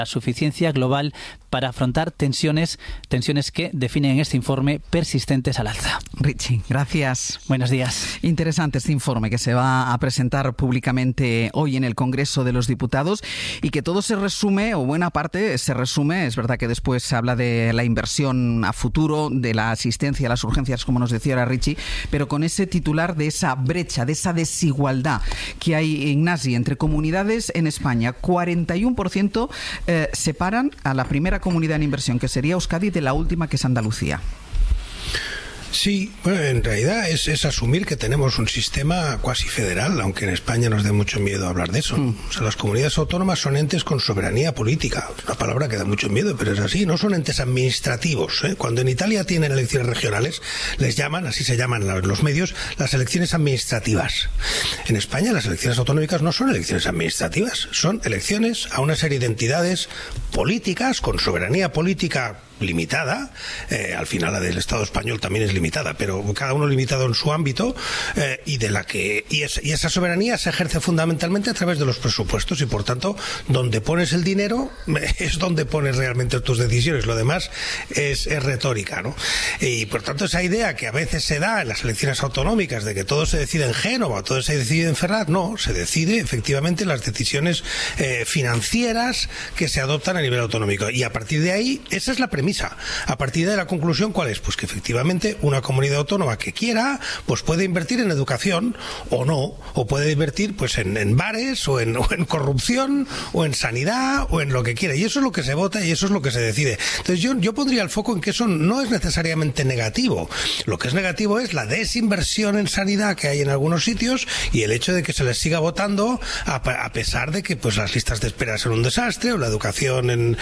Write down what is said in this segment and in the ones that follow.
la suficiencia global para afrontar tensiones que definen en este informe persistentes al alza. Richie, gracias. Buenos días. Interesante este informe que se va a presentar públicamente hoy en el Congreso de los Diputados y que todo se resume, o buena parte se resume, es verdad que después se habla de la inversión a futuro, de la asistencia a las urgencias, como nos decía ahora Richie, pero con ese titular de esa brecha, de esa desigualdad que hay, Ignasi, entre comunidades en España. 41% separan a la primera comunidad en inversión, que sería Euskadi, de la última, que es Andalucía. Sí, bueno, en realidad es asumir que tenemos un sistema cuasi federal, aunque en España nos dé mucho miedo hablar de eso. O sea, las comunidades autónomas son entes con soberanía política. Una palabra que da mucho miedo, pero es así. No son entes administrativos. Cuando en Italia tienen elecciones regionales, les llaman, así se llaman los medios, las elecciones administrativas. En España las elecciones autonómicas no son elecciones administrativas, son elecciones a una serie de entidades políticas con soberanía política limitada. Al final la del Estado español también es limitada, pero cada uno limitado en su ámbito, y esa soberanía se ejerce fundamentalmente a través de los presupuestos, y por tanto donde pones el dinero es donde pones realmente tus decisiones. Lo demás es retórica, ¿no? Y por tanto esa idea que a veces se da en las elecciones autonómicas de que todo se decide en Génova, todo se decide en Ferraz, no, se decide efectivamente las decisiones financieras que se adoptan a nivel autonómico, y a partir de ahí esa es la premisa. A partir de la conclusión, ¿cuál es? Pues que efectivamente una comunidad autónoma que quiera, pues puede invertir en educación o no, o puede invertir pues en bares o en corrupción o en sanidad o en lo que quiera, y eso es lo que se vota y eso es lo que se decide. Entonces yo pondría el foco en que eso no es necesariamente negativo. Lo que es negativo es la desinversión en sanidad que hay en algunos sitios y el hecho de que se les siga votando a pesar de que pues las listas de espera son un desastre o la educación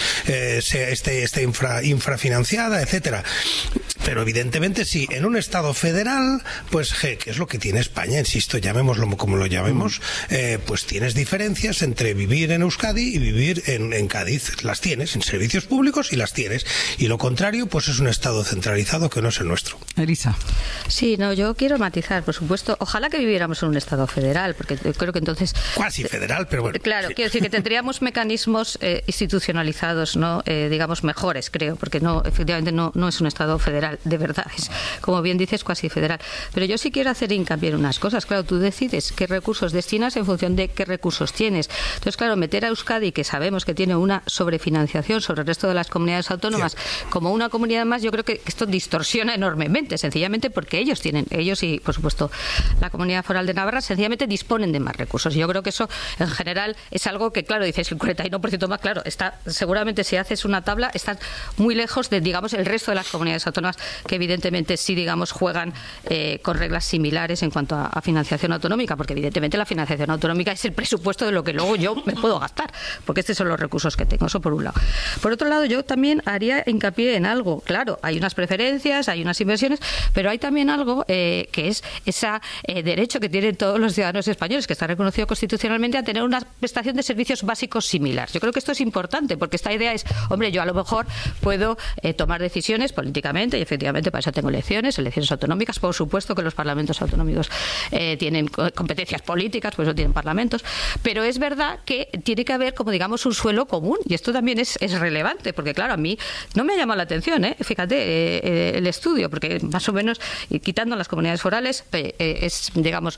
esté infrafinanciada, etcétera. Pero evidentemente sí, en un Estado federal, pues que es lo que tiene España, insisto, llamémoslo como lo llamemos, pues tienes diferencias entre vivir en Euskadi y vivir en Cádiz. Las tienes en servicios públicos y las tienes. Y lo contrario, pues es un Estado centralizado que no es el nuestro. Elisa. Sí, no, yo quiero matizar, por supuesto. Ojalá que viviéramos en un Estado federal, porque creo que entonces... Cuasi federal, pero bueno. Claro, sí. Quiero decir que tendríamos mecanismos institucionalizados, ¿no? Digamos, mejores, creo, porque no, efectivamente no es un Estado federal, de verdad, es, como bien dices, cuasi federal. Pero yo sí quiero hacer hincapié en unas cosas. Claro, tú decides qué recursos destinas en función de qué recursos tienes. Entonces, claro, meter a Euskadi, que sabemos que tiene una sobrefinanciación sobre el resto de las comunidades autónomas, como una comunidad más, yo creo que esto distorsiona enormemente, sencillamente porque ellos y, por supuesto, la Comunidad Foral de Navarra, sencillamente disponen de más recursos. Yo creo que eso, en general, es algo que, claro, dices, el 41% más, claro, está, seguramente si haces una tabla, están muy lejos de, digamos, el resto de las comunidades autónomas que evidentemente sí, digamos, juegan con reglas similares en cuanto a financiación autonómica, porque evidentemente la financiación autonómica es el presupuesto de lo que luego yo me puedo gastar, porque estos son los recursos que tengo, eso por un lado. Por otro lado, yo también haría hincapié en algo, claro, hay unas preferencias, hay unas inversiones, pero hay también algo que es ese derecho que tienen todos los ciudadanos españoles, que está reconocido constitucionalmente, a tener una prestación de servicios básicos similar. Yo creo que esto es importante, porque esta idea es, hombre, yo a lo mejor puedo tomar decisiones políticamente, y efectivamente para eso tengo elecciones autonómicas, por supuesto que los parlamentos autonómicos tienen competencias políticas, por eso tienen parlamentos, pero es verdad que tiene que haber, como digamos, un suelo común, y esto también es relevante, porque claro, a mí no me ha llamado la atención, fíjate, el estudio, porque más o menos, y quitando las comunidades forales, es, digamos,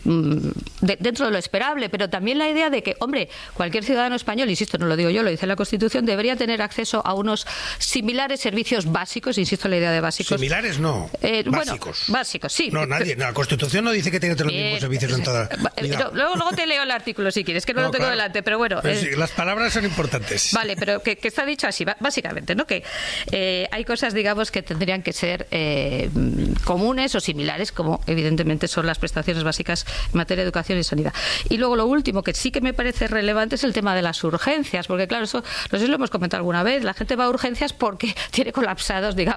dentro de lo esperable, pero también la idea de que, hombre, cualquier ciudadano español, insisto, no lo digo yo, lo dice la Constitución, debería tener acceso a unos similares servicios básicos, insisto en la idea de básicos. Similares no, básicos. Bueno, básicos, sí. No, nadie, la Constitución no dice que tenga que tener los mismos servicios en toda... Luego te leo el artículo si quieres, que no lo tengo delante, pero bueno. Pero sí, las palabras son importantes. Vale, pero que está dicho así, básicamente, ¿no? Que hay cosas, digamos, que tendrían que ser comunes o similares, como evidentemente son las prestaciones básicas en materia de educación y sanidad. Y luego lo último, que sí que me parece relevante, es el tema de las urgencias, porque claro, eso no sé si lo hemos comentado alguna vez, la gente va a urgencias porque tiene colapsados, digamos,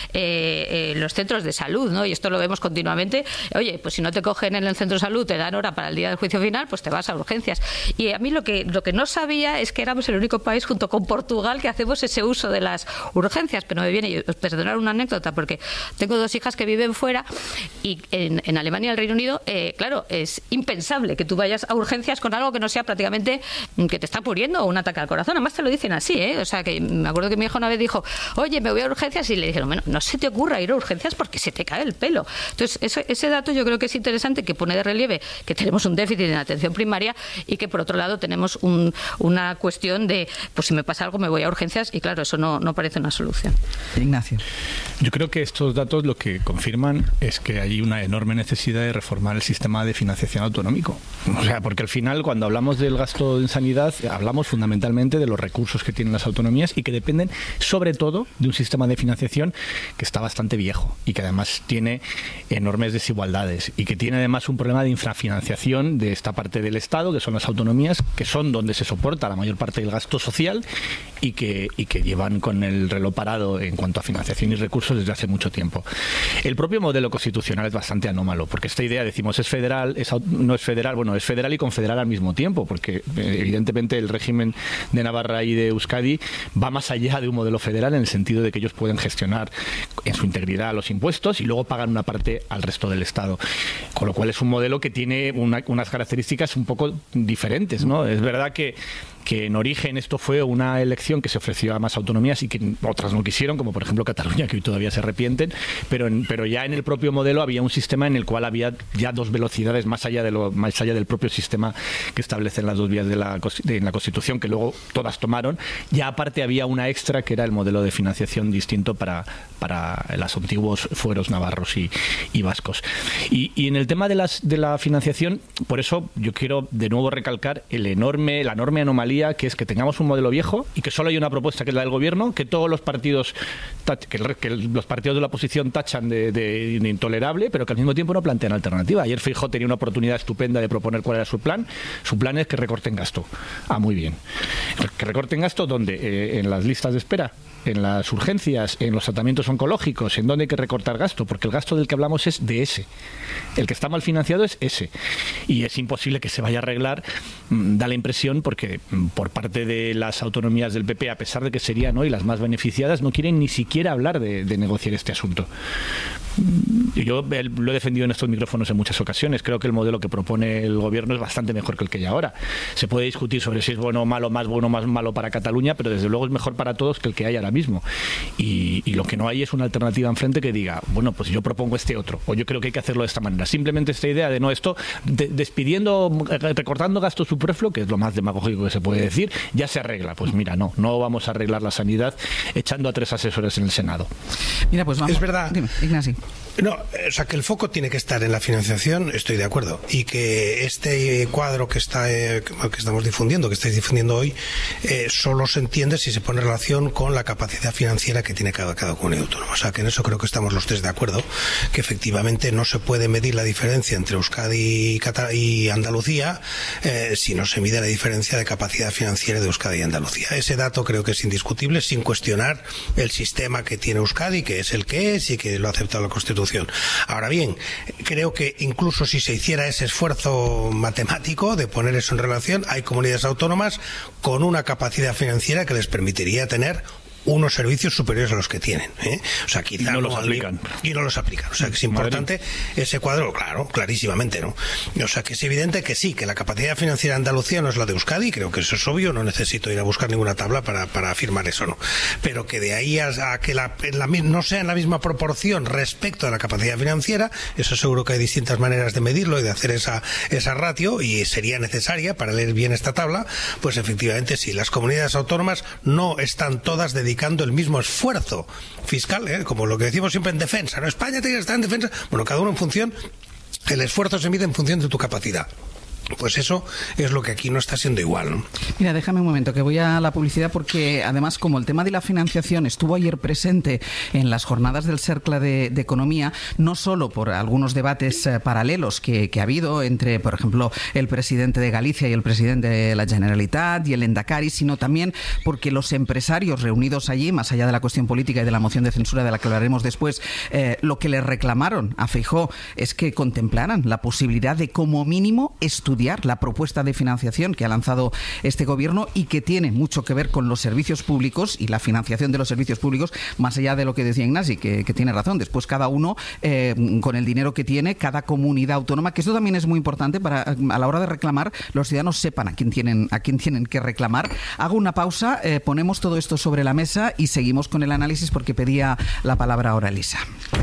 los centros de salud, ¿no? Y esto lo vemos continuamente. Oye, pues si no te cogen en el centro de salud, te dan hora para el día del juicio final, pues te vas a urgencias. Y a mí lo que no sabía es que éramos el único país junto con Portugal que hacemos ese uso de las urgencias. Pero me viene, perdonar una anécdota, porque tengo 2 hijas que viven fuera y en Alemania y el Reino Unido, claro, es impensable que tú vayas a urgencias con algo que no sea prácticamente que te está muriendo o un ataque al corazón. Además te lo dicen así, ¿eh? O sea, que me acuerdo que mi hija una vez dijo, oye, me voy a urgencias, y le dijeron, bueno, no se te ocurra ir a urgencias porque se te cae el pelo. Entonces, ese dato yo creo que es interesante, que pone de relieve que tenemos un déficit en atención primaria y que por otro lado tenemos una cuestión de, pues si me pasa algo me voy a urgencias, y claro, eso no parece una solución. Ignacio. Yo creo que estos datos lo que confirman es que hay una enorme necesidad de reformar el sistema de financiación autonómico. O sea, porque al final, cuando hablamos del gasto en sanidad, hablamos fundamentalmente de los recursos que tienen las autonomías y que dependen sobre todo de un sistema de financiación que está bastante viejo y que además tiene enormes desigualdades y que tiene además un problema de infrafinanciación de esta parte del Estado, que son las autonomías, que son donde se soporta la mayor parte del gasto social y que llevan con el reloj parado en cuanto a financiación y recursos desde hace mucho tiempo. El propio modelo constitucional es bastante anómalo, porque esta idea, decimos, es federal, no es federal, bueno, es federal y confederal al mismo tiempo, porque evidentemente el régimen de Navarra y de Euskadi va más allá de un modelo federal en el sentido de que ellos pueden gestionar en su integridad los impuestos y luego pagan una parte al resto del Estado. Con lo cual es un modelo que tiene unas características un poco diferentes, ¿no? Es verdad que en origen esto fue una elección que se ofreció a más autonomías y que otras no quisieron, como por ejemplo Cataluña, que hoy todavía se arrepienten, pero ya en el propio modelo había un sistema en el cual había ya 2 velocidades más allá del propio sistema que establecen las 2 vías de la Constitución, que luego todas tomaron. Ya aparte había una extra, que era el modelo de financiación distinto para los antiguos fueros navarros y vascos. Y en el tema de la financiación, por eso yo quiero de nuevo recalcar la enorme anomalía, que es que tengamos un modelo viejo y que solo hay una propuesta, que es la del gobierno, que todos los partidos que los partidos de la oposición tachan de intolerable, pero que al mismo tiempo no plantean alternativa. Ayer Feijóo tenía una oportunidad estupenda de proponer cuál era su plan. Su plan es que recorten gasto. Muy bien. ¿Que recorten gasto dónde? En las listas de espera, en las urgencias, en los tratamientos oncológicos. ¿En dónde hay que recortar gasto? Porque el gasto del que hablamos es de ese. El que está mal financiado es ese. Y es imposible que se vaya a arreglar, da la impresión, porque por parte de las autonomías del PP, a pesar de que serían hoy las más beneficiadas, no quieren ni siquiera hablar de negociar este asunto. Yo lo he defendido en estos micrófonos en muchas ocasiones. Creo que el modelo que propone el gobierno es bastante mejor que el que hay ahora. Se puede discutir sobre si es bueno o malo, más bueno o más malo para Cataluña, pero desde luego es mejor para todos que el que hay ahora mismo. Y lo que no hay es una alternativa enfrente que diga, bueno, pues yo propongo este otro, o yo creo que hay que hacerlo de esta manera. Simplemente esta idea de no, esto recortando gasto superfluo, que es lo más demagógico que se puede decir, ya se arregla. Pues mira, no vamos a arreglar la sanidad echando a 3 asesores en el Senado. Mira, pues vamos. Es verdad. Dime, Ignacio. No, o sea, que el foco tiene que estar en la financiación, estoy de acuerdo, y que este cuadro que estamos difundiendo, que estáis difundiendo hoy, solo se entiende si se pone en relación con la capacidad financiera que tiene cada comunidad autónoma. O sea, que en eso creo que estamos los 3 de acuerdo, que efectivamente no se puede medir la diferencia entre Euskadi y Andalucía si no se mide la diferencia de capacidad financiera de Euskadi y Andalucía. Ese dato creo que es indiscutible, sin cuestionar el sistema que tiene Euskadi, que es el que es y que lo ha aceptado la Constitución. Ahora bien, creo que incluso si se hiciera ese esfuerzo matemático de poner eso en relación, hay comunidades autónomas con una capacidad financiera que les permitiría tener unos servicios superiores a los que tienen, O sea, quizá no los aplican. Y no los aplican. O sea, que es importante ese cuadro, claro, clarísimamente, ¿no? O sea, que es evidente que sí, que la capacidad financiera de Andalucía no es la de Euskadi, creo que eso es obvio, no necesito ir a buscar ninguna tabla para afirmar eso, ¿no? Pero que de ahí a que no sea en la misma proporción respecto a la capacidad financiera, eso seguro que hay distintas maneras de medirlo y de hacer esa ratio, y sería necesaria para leer bien esta tabla, pues efectivamente sí, las comunidades autónomas no están todas dedicando el mismo esfuerzo fiscal, como lo que decimos siempre en defensa, ¿no? España tiene que estar en defensa, bueno, cada uno en función, el esfuerzo se mide en función de tu capacidad. Pues eso es lo que aquí no está siendo igual, ¿no? Mira, déjame un momento que voy a la publicidad, porque además, como el tema de la financiación estuvo ayer presente en las jornadas del Cercle de Economía, no solo por algunos debates paralelos que ha habido entre, por ejemplo, el presidente de Galicia y el presidente de la Generalitat y el Endacari, sino también porque los empresarios reunidos allí, más allá de la cuestión política y de la moción de censura de la que hablaremos después, lo que le reclamaron a Feijóo es que contemplaran la posibilidad de, como mínimo, estudiar la propuesta de financiación que ha lanzado este gobierno y que tiene mucho que ver con los servicios públicos y la financiación de los servicios públicos, más allá de lo que decía Ignasi, que tiene razón. Después cada uno, con el dinero que tiene, cada comunidad autónoma, que esto también es muy importante para, a la hora de reclamar, los ciudadanos sepan a quién tienen que reclamar. Hago una pausa, ponemos todo esto sobre la mesa y seguimos con el análisis, porque pedía la palabra ahora Elisa.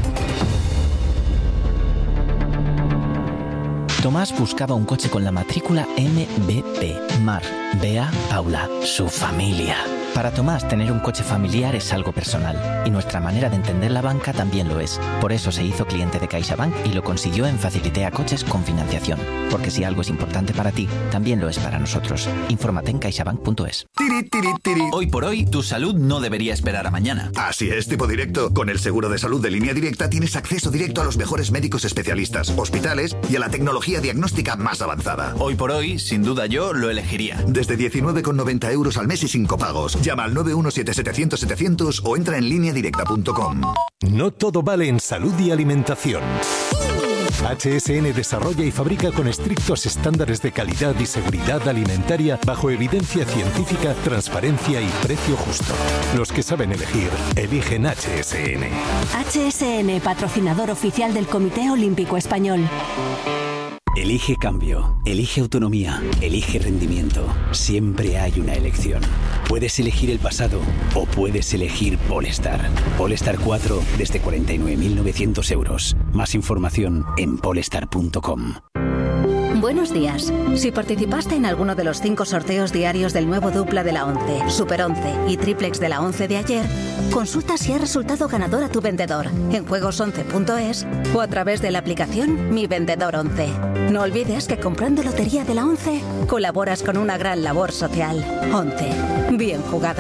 Tomás buscaba un coche con la matrícula MVP. Mar, Bea, Paula, su familia. Para Tomás, tener un coche familiar es algo personal, y nuestra manera de entender la banca también lo es. Por eso se hizo cliente de CaixaBank y lo consiguió en Facilitea Coches con financiación. Porque si algo es importante para ti, también lo es para nosotros. Infórmate en caixabank.es. Hoy por hoy, tu salud no debería esperar a mañana. Así es, Tipo Directo. Con el seguro de salud de Línea Directa tienes acceso directo a los mejores médicos especialistas, hospitales y a la tecnología diagnóstica más avanzada. Hoy por hoy, sin duda yo lo elegiría. Desde 19,90 € al mes y sin copagos. Llama al 917-700-700 o entra en lineadirecta.com. No todo vale en salud y alimentación. HSN desarrolla y fabrica con estrictos estándares de calidad y seguridad alimentaria bajo evidencia científica, transparencia y precio justo. Los que saben elegir, eligen HSN. HSN, patrocinador oficial del Comité Olímpico Español. Elige cambio, elige autonomía, elige rendimiento. Siempre hay una elección. Puedes elegir el pasado o puedes elegir Polestar. Polestar 4 desde 49.900 €. Más información en polestar.com. Buenos días. Si participaste en alguno de los 5 sorteos diarios del nuevo dupla de la 11, Super 11 y triplex de la 11 de ayer, consulta si ha resultado ganador a tu vendedor en juegos11.es o a través de la aplicación Mi Vendedor 11. No olvides que comprando lotería de la 11 colaboras con una gran labor social. 11. Bien jugado.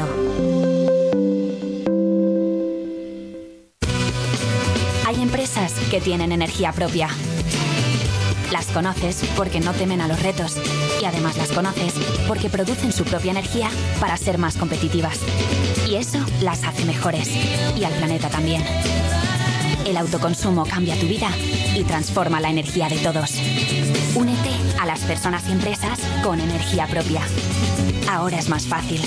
Hay empresas que tienen energía propia. Las conoces porque no temen a los retos y además las conoces porque producen su propia energía para ser más competitivas. Y eso las hace mejores y al planeta también. El autoconsumo cambia tu vida y transforma la energía de todos. Únete a las personas y empresas con energía propia. Ahora es más fácil.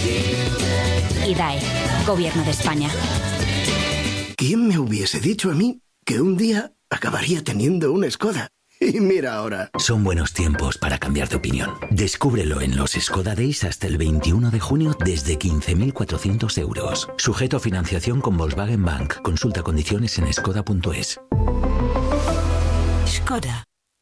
IDAE, Gobierno de España. ¿Quién me hubiese dicho a mí que un día acabaría teniendo una Skoda? Y mira ahora. Son buenos tiempos para cambiar de opinión. Descúbrelo en los Skoda Days hasta el 21 de junio desde 15.400 €. Sujeto a financiación con Volkswagen Bank. Consulta condiciones en skoda.es. Skoda.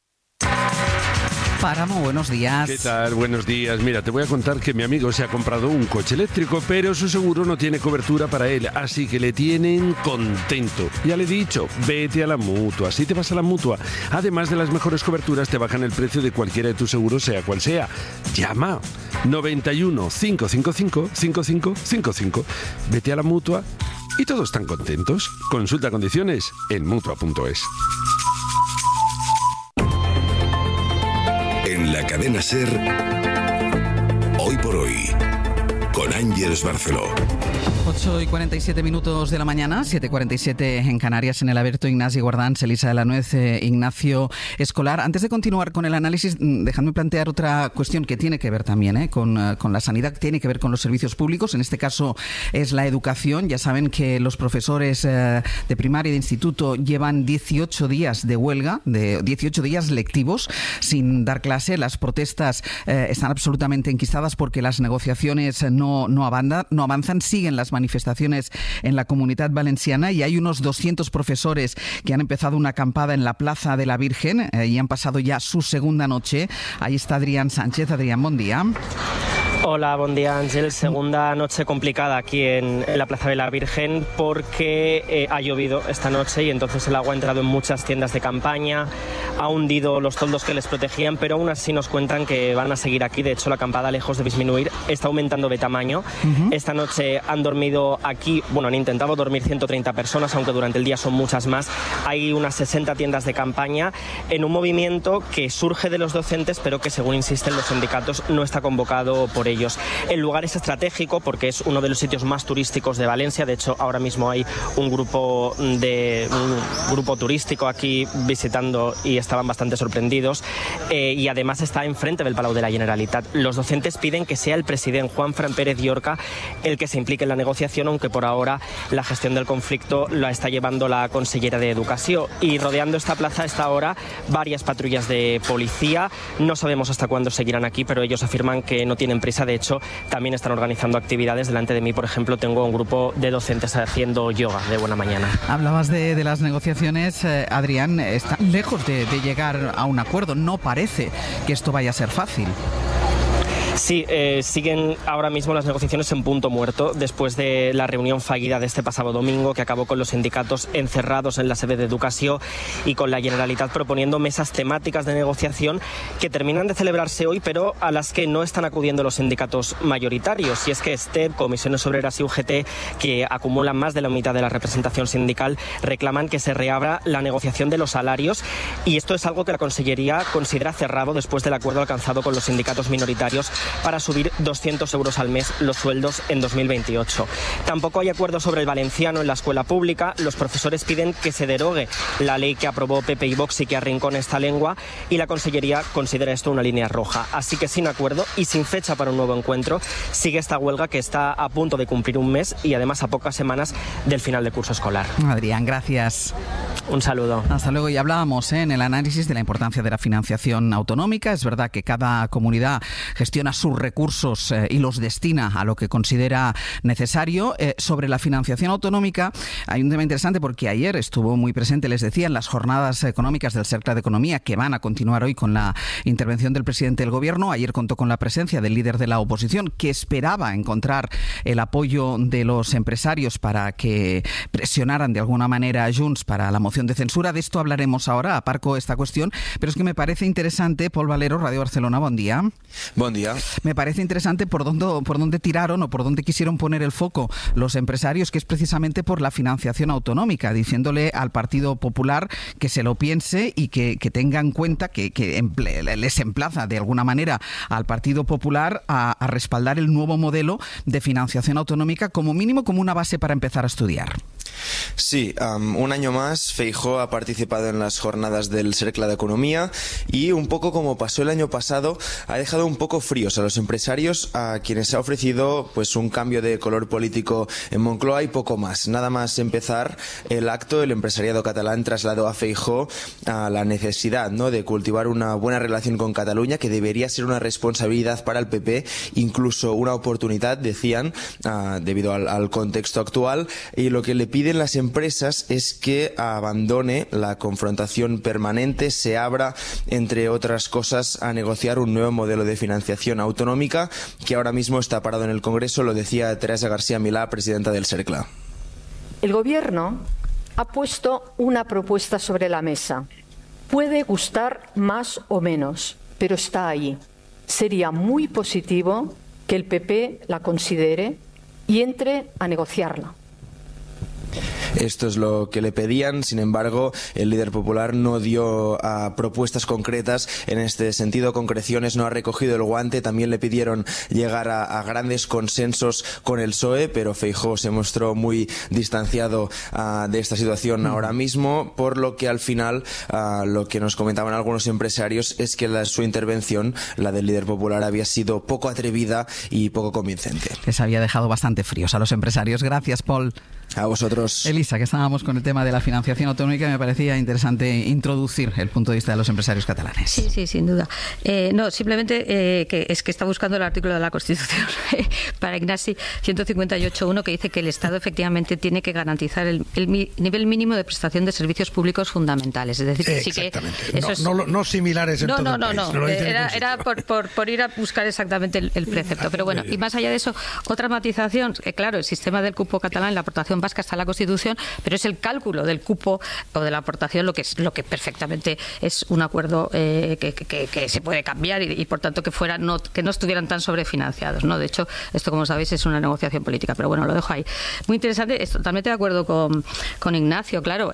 Páramo, buenos días. ¿Qué tal? Buenos días. Mira, te voy a contar que mi amigo se ha comprado un coche eléctrico, pero su seguro no tiene cobertura para él, así que le tienen contento. Ya le he dicho, vete a la Mutua. Si te vas a la Mutua, además de las mejores coberturas, te bajan el precio de cualquiera de tus seguros, sea cual sea. Llama 91 555 5555. Vete a la Mutua y todos están contentos. Consulta condiciones en Mutua.es. En la cadena SER, Hoy por Hoy, con Ángeles Barceló. 8:47 de la mañana, 7:47 en Canarias, en el abierto Ignasi Guardans, Elisa de la Nuez, Ignacio Escolar. Antes de continuar con el análisis, dejadme plantear otra cuestión que tiene que ver también con la sanidad, tiene que ver con los servicios públicos. En este caso es la educación. Ya saben que los profesores de primaria y de instituto llevan 18 días de huelga, de 18 días lectivos sin dar clase. Las protestas están absolutamente enquistadas porque las negociaciones no avanzan. Siguen las manifestaciones en la Comunitat Valenciana y hay unos 200 profesores que han empezado una acampada en la Plaza de la Virgen y han pasado ya su segunda noche. Ahí está Adrián Sánchez. Adrián, buen día. Hola, buen día, Ángel. Segunda noche complicada aquí en la Plaza de la Virgen porque ha llovido esta noche y entonces el agua ha entrado en muchas tiendas de campaña, ha hundido los toldos que les protegían, pero aún así nos cuentan que van a seguir aquí. De hecho, la acampada, lejos de disminuir, está aumentando de tamaño. Esta noche han dormido aquí, han intentado dormir 130 personas, aunque durante el día son muchas más. Hay unas 60 tiendas de campaña en un movimiento que surge de los docentes, pero que, según insisten los sindicatos, no está convocado por ellos. El lugar es estratégico porque es uno de los sitios más turísticos de Valencia. De hecho, ahora mismo hay un grupo turístico aquí visitando y estaban bastante sorprendidos. Y además está enfrente del Palau de la Generalitat. Los docentes piden que sea el presidente Juanfran Pérez Llorca el que se implique en la negociación, aunque por ahora la gestión del conflicto la está llevando la consellera de Educación. Y rodeando esta plaza a esta hora varias patrullas de policía. No sabemos hasta cuándo seguirán aquí, pero ellos afirman que no tienen prisa. De hecho, también están organizando actividades. Delante de mí, por ejemplo, tengo un grupo de docentes haciendo yoga de buena mañana. Hablabas de las negociaciones, Adrián. Están lejos de llegar a un acuerdo. No parece que esto vaya a ser fácil. Sí, siguen ahora mismo las negociaciones en punto muerto después de la reunión fallida de este pasado domingo, que acabó con los sindicatos encerrados en la sede de Educación y con la Generalitat proponiendo mesas temáticas de negociación que terminan de celebrarse hoy, pero a las que no están acudiendo los sindicatos mayoritarios. Y es que STEP, Comisiones Obreras y UGT, que acumulan más de la mitad de la representación sindical, reclaman que se reabra la negociación de los salarios, y esto es algo que la Consellería considera cerrado después del acuerdo alcanzado con los sindicatos minoritarios para subir 200 euros al mes los sueldos en 2028. Tampoco hay acuerdo sobre el valenciano en la escuela pública. Los profesores piden que se derogue la ley que aprobó PP y Vox y que arrincona esta lengua, y la Consellería considera esto una línea roja. Así que, sin acuerdo y sin fecha para un nuevo encuentro, sigue esta huelga que está a punto de cumplir un mes y además a pocas semanas del final del curso escolar. Adrián, gracias. Un saludo. Hasta luego. Y hablábamos en el análisis de la importancia de la financiación autonómica. Es verdad que cada comunidad gestiona sus recursos y los destina a lo que considera necesario. Sobre la financiación autonómica hay un tema interesante porque ayer estuvo muy presente, les decía, en las jornadas económicas del Cercle de Economía, que van a continuar hoy con la intervención del presidente del Gobierno. Ayer contó con la presencia del líder de la oposición, que esperaba encontrar el apoyo de los empresarios para que presionaran de alguna manera a Junts para la moción de censura. De esto hablaremos ahora, aparco esta cuestión, pero es que me parece interesante. Pol Valero, Radio Barcelona, buen día. Buen día. Me parece interesante por dónde tiraron o por dónde quisieron poner el foco los empresarios, que es precisamente por la financiación autonómica, diciéndole al Partido Popular que se lo piense y que tenga en cuenta que les emplaza de alguna manera al Partido Popular a respaldar el nuevo modelo de financiación autonómica, como mínimo como una base para empezar a estudiar. Sí, un año más Feijóo ha participado en las jornadas del Cercle de Economía y, un poco como pasó el año pasado, ha dejado un poco fríos a los empresarios, a quienes ha ofrecido pues un cambio de color político en Moncloa y poco más. Nada más empezar el acto, el empresariado catalán trasladó a Feijóo a la necesidad, ¿no?, de cultivar una buena relación con Cataluña, que debería ser una responsabilidad para el PP, incluso una oportunidad, decían, debido al contexto actual. Y lo que le piden las empresas es que abandone la confrontación permanente, se abra, entre otras cosas, a negociar un nuevo modelo de financiación autonómica que ahora mismo está parado en el Congreso. Lo decía Teresa García Milà, presidenta del Cercle. El Gobierno ha puesto una propuesta sobre la mesa. Puede gustar más o menos, pero está ahí. Sería muy positivo que el PP la considere y entre a negociarla. Esto es lo que le pedían. Sin embargo, el líder popular no dio propuestas concretas en este sentido. Concreciones, no ha recogido el guante. También le pidieron llegar a grandes consensos con el PSOE, pero Feijóo se mostró muy distanciado de esta situación ahora mismo, por lo que al final lo que nos comentaban algunos empresarios es que su intervención, la del líder popular, había sido poco atrevida y poco convincente. Les había dejado bastante fríos a los empresarios. Gracias, Pol. A vosotros. Elisa, que estábamos con el tema de la financiación autonómica, me parecía interesante introducir el punto de vista de los empresarios catalanes. Sí, sin duda. No, simplemente que está buscando el artículo de la Constitución para Ignasi 158.1, que dice que el Estado efectivamente tiene que garantizar el nivel mínimo de prestación de servicios públicos fundamentales. Es decir, que sí que eso no similares en todo el país. No. Era por ir a buscar exactamente el precepto. Pero bueno, y más allá de eso, otra matización, claro, el sistema del cupo catalán, la aportación vasca está en la Constitución, pero es el cálculo del cupo o de la aportación lo que perfectamente es un acuerdo que se puede cambiar y por tanto que no estuvieran tan sobrefinanciados, ¿no? De hecho, esto, como sabéis, es una negociación política, pero bueno, lo dejo ahí. Muy interesante, estoy totalmente de acuerdo con Ignacio, claro.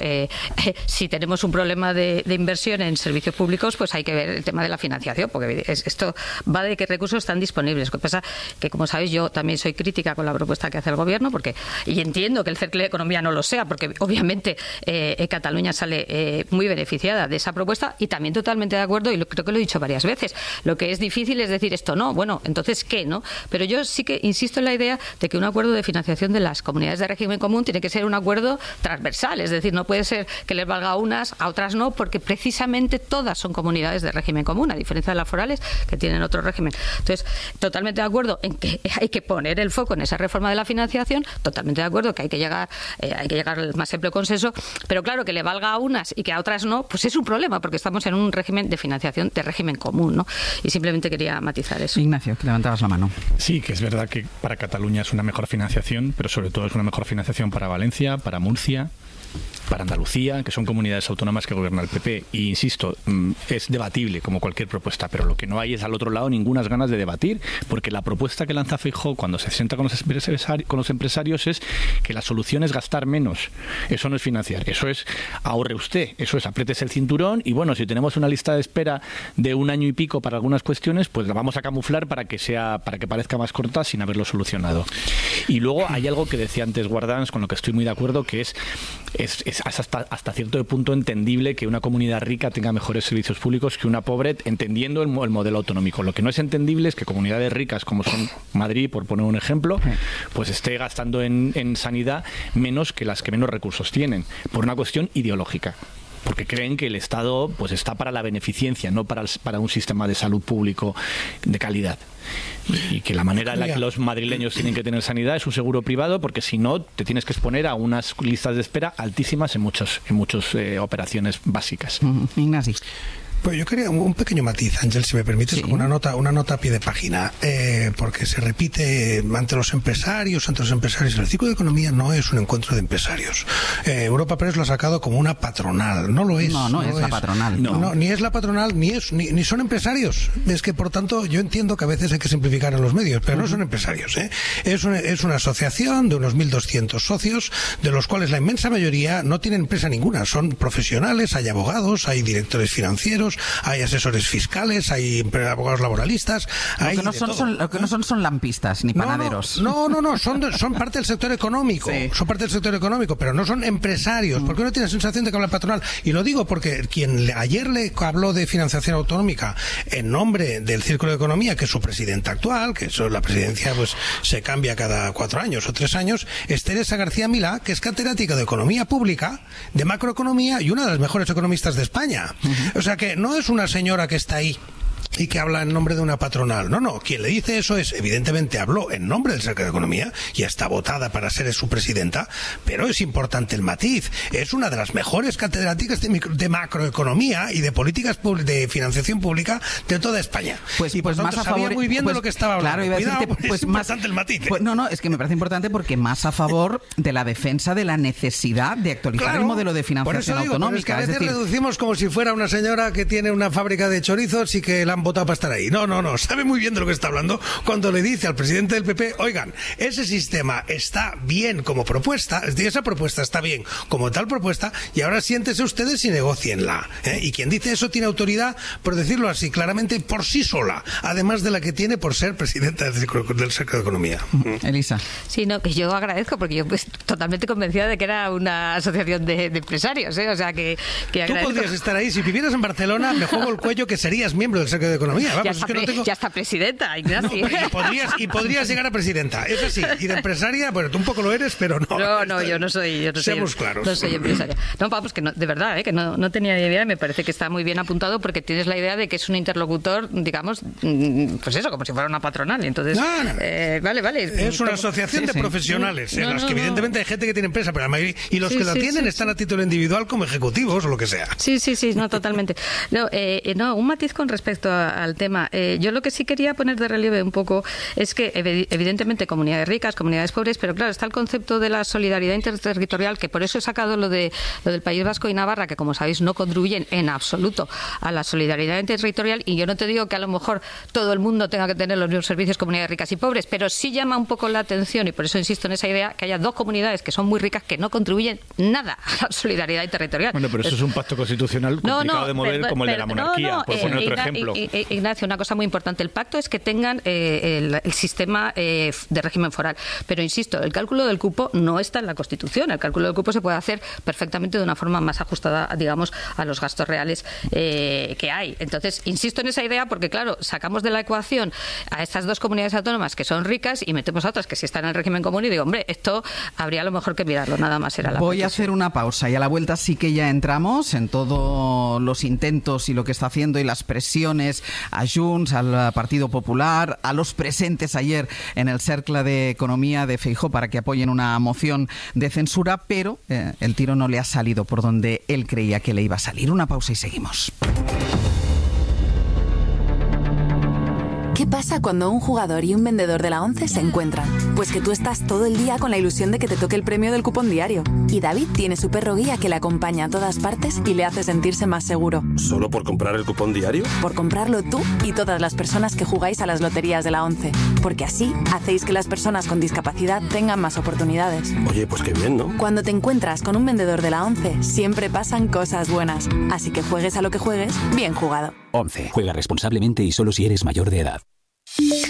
Si tenemos un problema de inversión en servicios públicos, pues hay que ver el tema de la financiación, porque esto va de qué recursos están disponibles. Lo que pasa que, como sabéis, yo también soy crítica con la propuesta que hace el Gobierno, y entiendo que el Cercle de Economía no lo sea, porque obviamente Cataluña sale muy beneficiada de esa propuesta, y también totalmente de acuerdo, y creo que lo he dicho varias veces, lo que es difícil es decir esto no, bueno, entonces ¿qué? ¿No? Pero yo sí que insisto en la idea de que un acuerdo de financiación de las comunidades de régimen común tiene que ser un acuerdo transversal, es decir, no puede ser que les valga a unas, a otras no, porque precisamente todas son comunidades de régimen común, a diferencia de las forales que tienen otro régimen. Entonces, totalmente de acuerdo en que hay que poner el foco en esa reforma de la financiación, totalmente de acuerdo que hay que llegar al más amplio consenso, pero claro, que le valga a unas y que a otras no, pues es un problema, porque estamos en un régimen de financiación de régimen común, ¿no? Y simplemente quería matizar eso. Ignacio, que levantabas la mano. Sí, que es verdad que para Cataluña es una mejor financiación, pero sobre todo es una mejor financiación para Valencia, para Murcia, para Andalucía, que son comunidades autónomas que gobierna el PP. Y insisto, es debatible como cualquier propuesta, pero lo que no hay es al otro lado ningunas ganas de debatir, porque la propuesta que lanza Feijóo cuando se sienta con los empresarios es que la solución es gastar menos. Eso no es financiar, eso es ahorre usted, eso es apriétese el cinturón y bueno, si tenemos una lista de espera de 1 año y pico para algunas cuestiones, pues la vamos a camuflar para que parezca más corta sin haberlo solucionado. Y luego hay algo que decía antes Guardans, con lo que estoy muy de acuerdo, que es hasta cierto punto entendible que una comunidad rica tenga mejores servicios públicos que una pobre, entendiendo el modelo autonómico. Lo que no es entendible es que comunidades ricas, como son Madrid, por poner un ejemplo, pues esté gastando en sanidad menos que las que menos recursos tienen, por una cuestión ideológica. Porque creen que el Estado pues está para la beneficencia, no para un sistema de salud público de calidad. Y que la manera en la que los madrileños tienen que tener sanidad es un seguro privado, porque si no te tienes que exponer a unas listas de espera altísimas en muchas operaciones básicas. Ignasi. Pues yo quería un pequeño matiz, Ángel, si me permites, sí. Como una nota a pie de página, porque se repite ante los empresarios. El Círculo de Economía no es un encuentro de empresarios. Europa Press lo ha sacado como una patronal. No lo es. No es la patronal. No, ni es la patronal, ni son empresarios. Es que, por tanto, yo entiendo que a veces hay que simplificar en los medios, pero no son empresarios. Es una asociación de unos 1.200 socios, de los cuales la inmensa mayoría no tienen empresa ninguna. Son profesionales, hay abogados, hay directores financieros, hay asesores fiscales, hay abogados laboralistas. Lo que no son lampistas ni panaderos. No, son parte del sector económico. Sí. Son parte del sector económico, pero no son empresarios. ¿Por qué uno tiene la sensación de que habla patronal? Y lo digo porque quien ayer le habló de financiación autonómica en nombre del Círculo de Economía, que es su presidenta actual, que eso, la presidencia pues se cambia cada 4 años o 3 años, es Teresa García Milá, que es catedrática de Economía Pública, de Macroeconomía y una de las mejores economistas de España. O sea que no es una señora que está ahí y que habla en nombre de una patronal. No, quien le dice eso evidentemente habló en nombre del Cercle de Economía y está votada para ser su presidenta, pero es importante el matiz. Es una de las mejores catedráticas de macroeconomía y de políticas de financiación pública de toda España. Pues por tanto, más a favor, sabía muy bien de lo que estaba hablando. Claro, Cuidado, pues es importante el matiz. Es que me parece importante porque más a favor de la defensa de la necesidad de actualizar el modelo de financiación autonómica. Pero es que a veces reducimos como si fuera una señora que tiene una fábrica de chorizos y que la han votado para estar ahí. No, sabe muy bien de lo que está hablando cuando le dice al presidente del PP, oigan, ese sistema está bien como propuesta, esa propuesta está bien como tal propuesta, y ahora siéntese ustedes y negócienla. Y quien dice eso tiene autoridad, por decirlo así claramente, por sí sola, además de la que tiene por ser presidenta del Cercle de Economía. Elisa. Sí, que yo agradezco, porque yo pues totalmente convencida de que era una asociación de empresarios, o sea que Tú podrías estar ahí, si vivieras en Barcelona, me juego el cuello que serías miembro del Cercle de Economía. Vamos, ya, está, ya está presidenta, Ignacio. No, y podrías llegar a presidenta, eso sí. Y de empresaria, bueno, tú un poco lo eres, pero no. No, yo no soy. Seamos claros. No soy empresaria. No, vamos, que no, de verdad, que no tenía ni idea. Me parece que está muy bien apuntado porque tienes la idea de que es un interlocutor, digamos, pues eso, como si fuera una patronal. Entonces, vale. Es una asociación de profesionales en las que evidentemente hay gente que tiene empresa, pero la mayoría, y los que la tienen están a título individual como ejecutivos o lo que sea. Sí, no, totalmente. No, un matiz con respecto al tema. Yo lo que sí quería poner de relieve un poco es que evidentemente comunidades ricas, comunidades pobres, pero claro, está el concepto de la solidaridad interterritorial, que por eso he sacado lo del País Vasco y Navarra, que como sabéis no contribuyen en absoluto a la solidaridad interterritorial, y yo no te digo que a lo mejor todo el mundo tenga que tener los mismos servicios, comunidades ricas y pobres, pero sí llama un poco la atención, y por eso insisto en esa idea, que haya dos comunidades que son muy ricas que no contribuyen nada a la solidaridad interterritorial. Bueno, pero eso es un pacto constitucional complicado de mover, como el de la monarquía, por poner otro ejemplo. Ignacio, una cosa muy importante, el pacto es que tengan el sistema de régimen foral, pero insisto, el cálculo del cupo no está en la Constitución. El cálculo del cupo se puede hacer perfectamente de una forma más ajustada, digamos, a los gastos reales que hay. Entonces, insisto en esa idea porque, claro, sacamos de la ecuación a estas dos comunidades autónomas que son ricas y metemos a otras que sí están en el régimen común y digo, hombre, esto habría a lo mejor que mirarlo, nada más era la Voy a hacer una pausa y a la vuelta sí que ya entramos en todos los intentos y lo que está haciendo y las presiones a Junts, al Partido Popular, a los presentes ayer en el Cercle de Economía de Feijóo para que apoyen una moción de censura, pero el tiro no le ha salido por donde él creía que le iba a salir. Una pausa y seguimos. ¿Qué pasa cuando un jugador y un vendedor de la ONCE se encuentran? Pues que tú estás todo el día con la ilusión de que te toque el premio del cupón diario. Y David tiene su perro guía que le acompaña a todas partes y le hace sentirse más seguro. ¿Solo por comprar el cupón diario? Por comprarlo tú y todas las personas que jugáis a las loterías de la ONCE. Porque así hacéis que las personas con discapacidad tengan más oportunidades. Oye, pues qué bien, ¿no? Cuando te encuentras con un vendedor de la ONCE, siempre pasan cosas buenas. Así que juegues a lo que juegues, bien jugado. ONCE. Juega responsablemente y solo si eres mayor de edad.